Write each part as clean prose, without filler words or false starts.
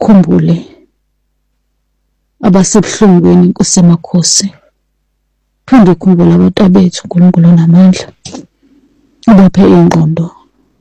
ukhumbule abasebuhlungweni Nkosi yamakhosi. Phinde ukhumbule abatabethu uNkulunkulu onamandla. Ubaphe ingqondo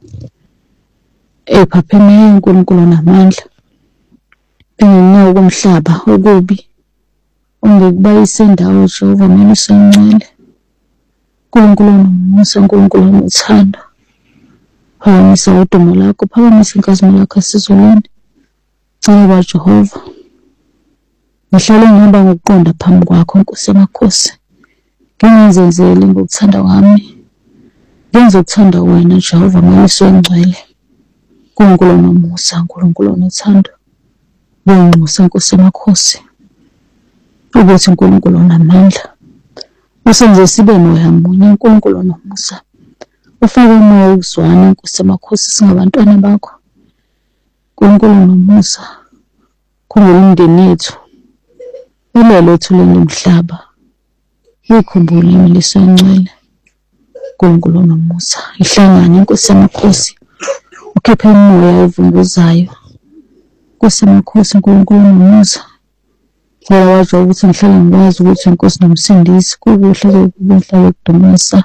ephapheme uNkulunkulu onamandla. Bengenyawo komhlaba okubi ungekubayisa indawo Jehova mina usemncele. uNkulunkulu onomusa, uNkulunkulu onothando. Phakamisa udumo lakho, phakamisa inkazimulo lakho esizulwini. Cela Jehova. Ngihlale ngihamba ngokuqonda phambi kwakho Nkosi yamakhosi. Ngingenzenzeli ngokuthanda kwami. Ngenze ukuthanda wena Jehova Mweliso engcwele. uNkulunkulu onomusa, uNkulunkulu onothando. Nginxusa Nkosi yamakhosi. Ukuthi uNkulunkulu onamandla. Usenze sibe moya munye uNkulunkulu onomusa. Ufake umoya wokuzwana Nkosi yamakhosi singabantwana bakho. uNkulunkulu onomusa. Khumbula umndeni yethu. Ulele ethuleni lomhlaba. Uyikhumbule Mweliso engcwele. uNkulunkulu onomusa. Ihlangane Nkosi yamakhosi. Ukhiphe umoya ovunguzayo. Nkosi yamakhosi, uNkulunkulu onomusa. Ngoba wazi ukuthi ngihlale ngikwazi ukuthi uNkosi nomsindisi kukuhle kubuhle kudumisa.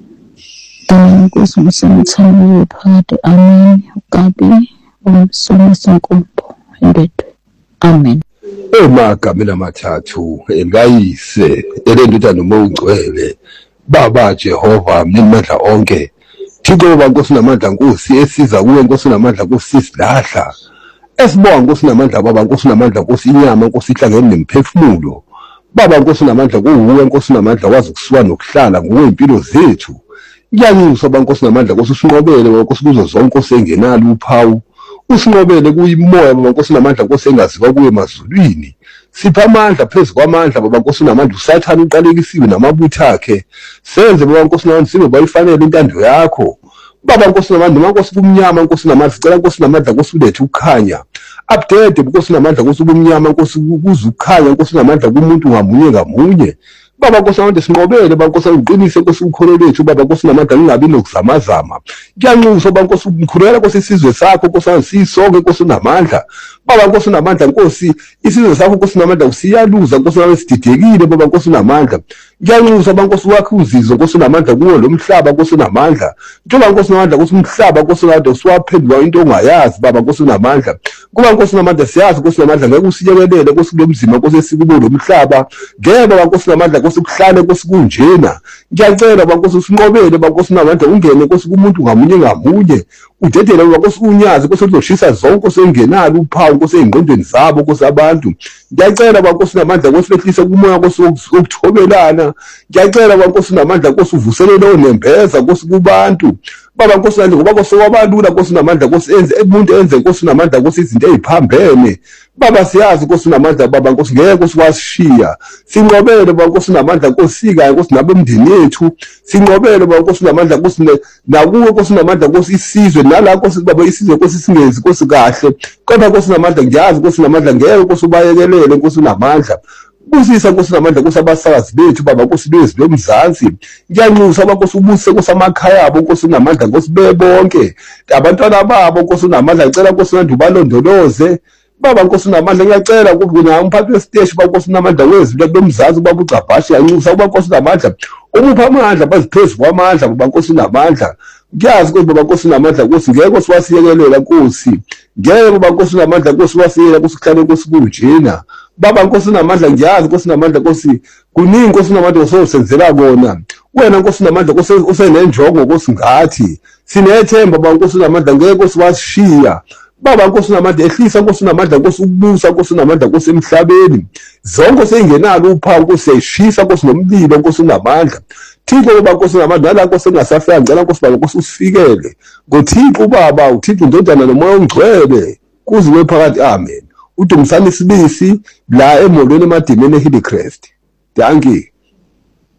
Dana Nkosi umsindisi phakathi. Amen. Ukabi umsono senkompo endedwe. Amen. Emagameni amathathu elikayise elendodana nomongcwele Baba Jehova Mnimandla onke. Thixo Baba Nkosi namandla Nkosi esiza kuwe Nkosi namandla Nkosi isilahla. Esibonga Nkosi namandla Baba Nkosi namandla Nkosi inyama Nkosi ihlangene nemphefumulo. Baba Nkosi namandla kuwe Nkosi namandla wazi ukusuka nokuhlala nguwe impilo zethu. Ngiyanyusa Baba Nkosi namandla Nkosi usinqobele Baba Nkosi kuzo zonke Nkosi engenalo uphawu. Usinqobele kuyimoya Baba Nkosi namandla Nkosi engaziwa kuwe emazulwini. Sipha amandla phezu kwamandla Baba Nkosi namandla uSathane uqalekisiwe namabutho akhe. Senze Baba Nkosi namandla sibe bayifanele intando yakho. Baba Nkosi namandla Nkosi kumnyama Nkosi namandla sicela Nkosi namandla Nkosi ulethe ukukhanya. Update Nkosi namandla Nkosi kumnyama Nkosi kuze ukukhanya Nkosi namandla kumuntu ngamunye. Baba Nkosi namandla sinqobele Baba Nkosi uqinise Nkosi ukholo lethu Baba Nkosi namandla lingabi nokuzamazama. Ngiyanxusa Baba Nkosi ukukhulela Nkosi isizwe sakho Nkosi sisonke Nkosi namandla. Baba Nkosi namandla Nkosi isizwe sakho Nkosi namandla usiyaluza Nkosi namandla sididekile Baba Nkosi namandla. Ngiyanxusa Baba Nkosi wakhe uzizwe Nkosi namandla kuwo lo mhlaba Nkosi namandla. Njengoba Nkosi namandla Nkosi umhlaba Nkosi namandla usiwaphendula into ongayazi Baba Nkosi namandla. Kuba Nkosi namandla siyazi Nkosi namandla ngeke usiyekelele Nkosi kulomzima Nkosi esikubo lo mhlaba. Ngeke Baba Nkosi namandla Nkosi kuhlale Nkosi kunjena. Ngiyacela Baba Nkosi usinqobele Baba Nkosi namandla ungene Nkosi kumuntu ngamunye. Udedele Baba Nkosi unyazi Nkosi uzoshisa zonke Nkosi engenalo uphawu Nkosi engqondweni zabo Nkosi abantu. Ngiyacela Baba Nkosi namandla Nkosi lehlise kumoya Nkosi wokuthobelana. Ngiyacela Baba Nkosi namandla Nkosi uvuselele onembeza Nkosi kubantu. Baba Nkosi namandla ngoba Nkosi wabalula Nkosi namandla Nkosi umuntu enze Nkosi namandla Nkosi izinto eziphambene. Baba siyazi Nkosi namandla Baba Nkosi ngeke Nkosi wasishiya. Sinqobele Baba Nkosi namandla Nkosi sikayo Nkosi nabemndeni yethu. Sinqobele Baba Nkosi namandla Nkosi nakuwe Nkosi namandla Nkosi isizwe nala Nkosi Baba isizwe Nkosi singenzi Nkosi kahle. Kodwa Nkosi namandla ngiyazi Nkosi namandla ngeke Nkosi ubayekelele Nkosi namandla. Busisa Nkosi namandla Nkosi abasakazi bethu Baba Nkosi lwezi lomzansi. Ngiyanxusa Baba Nkosi ubuse Nkosi amakhaya abo Nkosi namandla Nkosi bebonke. Abantwana babo Nkosi namandla ngicela Nkosi namandla ubalondoloze. Baba Nkosi namandla ngiyacela ukuthi umphathi wesiteshi Baba Nkosi namandla wezi lomzansi Baba uCabhashi yanxusa Baba Nkosi namandla. Umupha amandla baziphezu kwamandla Baba Nkosi namandla. Ngiyazi ukuthi Baba Nkosi namandla Nkosi ngeke Nkosi wasiyekelela Nkosi. Ngeke Baba Nkosi namandla Nkosi wasiyekelela Nkosi kuhlale Nkosi kunjena. Baba Nkosi namandla ngiyazi Nkosi namandla Nkosi kuningi Nkosi namandla osenzela kona. Wena Nkosi namandla Nkosi usenenjongo Nkosi ngathi. Sinethemba Baba Nkosi namandla ngeke Nkosi wasishiya. Baba Nkosi namandla ehlisa Nkosi namandla Nkosi ukubusa Nkosi namandla Nkosi emhlabeni. Zonke sengenalo uphawu Nkosi yayishisa Nkosi nomlilo Nkosi namandla. Thixo Baba Nkosi namandla nala Nkosi engasafika ngicela Nkosi Baba Nkosi usifikele. NgoThixo Baba uThixo indodana nomoya ongcwele kuziwe phakathi. Amen. Udumisani isibisi la emolweni emadimeni eHillcrest. Thank you.